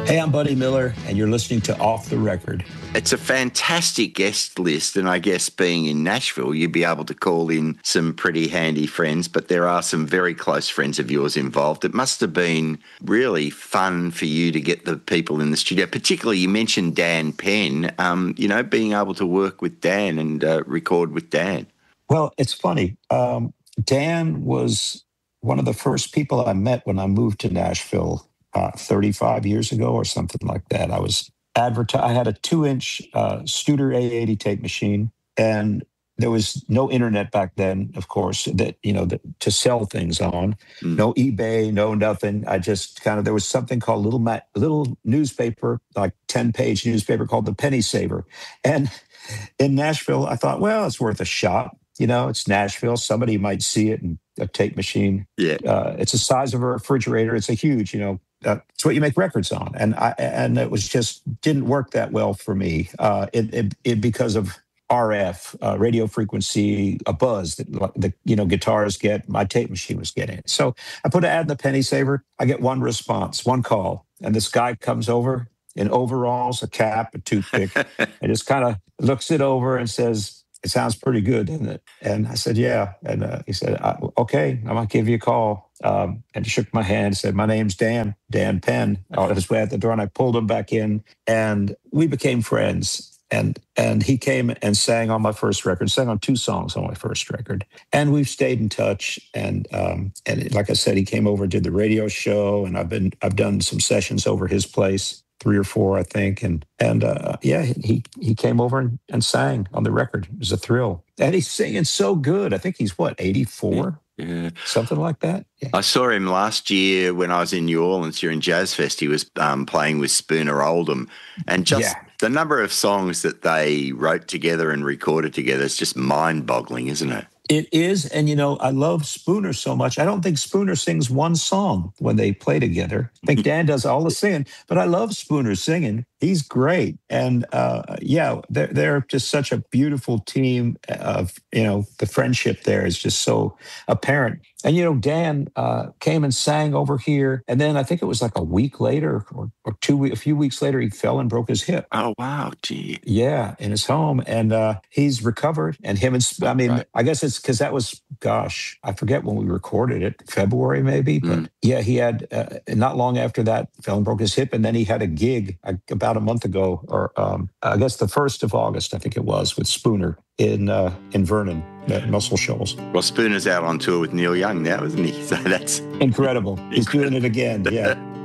Hey, I'm Buddy Miller, and you're listening to Off the Record. It's a fantastic guest list, and I guess being in Nashville, you'd be able to call in some pretty handy friends, but there are some very close friends of yours involved. It must have been really fun for you to get the people in the studio, particularly you mentioned Dan Penn, being able to work with Dan and record with Dan. Well, it's funny. Dan was one of the first people I met when I moved to Nashville 35 years ago or something like that. I was I had a 2-inch Studer A80 tape machine, and there was no internet back then, of course, to sell things on. No eBay, no nothing. I just there was something called little newspaper, like 10-page newspaper called the Penny Saver. And in Nashville, I thought, well, it's worth a shot. It's Nashville. Somebody might see it in a tape machine. Yeah. It's the size of a refrigerator. It's a huge, it's what you make records on. And it was just didn't work that well for me. It because of RF, radio frequency, a buzz that the guitars get. My tape machine was getting it. So I put an ad in the Penny Saver. I get one response, one call, and this guy comes over in overalls, a cap, a toothpick, and just kind of looks it over and says, "It sounds pretty good, doesn't it?" And I said, "Yeah." And he said, "Okay, I'm going to give you a call." And he shook my hand and said, "My name's Dan Penn." On his way out the door, and I pulled him back in, and we became friends. And he came and sang on my first record, sang on 2 songs on my first record. And we've stayed in touch. And like I said, he came over and did the radio show, and I've done some sessions over his place. 3 or 4, I think. And he came over and sang on the record. It was a thrill. And he's singing so good. I think he's 84? Yeah. Something like that. Yeah. I saw him last year when I was in New Orleans during Jazz Fest. He was playing with Spooner Oldham. And just the number of songs that they wrote together and recorded together is just mind-boggling, isn't it? It is. And, I love Spooner so much. I don't think Spooner sings one song when they play together. I think Dan does all the singing, but I love Spooner singing. He's great. And, they're just such a beautiful team of, the friendship there is just so apparent. And, Dan came and sang over here. And then I think it was like a week later or a few weeks later, he fell and broke his hip. Oh, wow. Gee. Yeah, in his home. And he's recovered. And right. I guess it's because that was, I forget when we recorded it, February maybe. But he had, not long after that, fell and broke his hip. And then he had a gig about a month ago, or I guess the 1st of August, I think it was, with Spooner in Vernon, Muscle Shoals. Well, Spooner's out on tour with Neil Young now, isn't he? So that's incredible. He's doing it again. Yeah.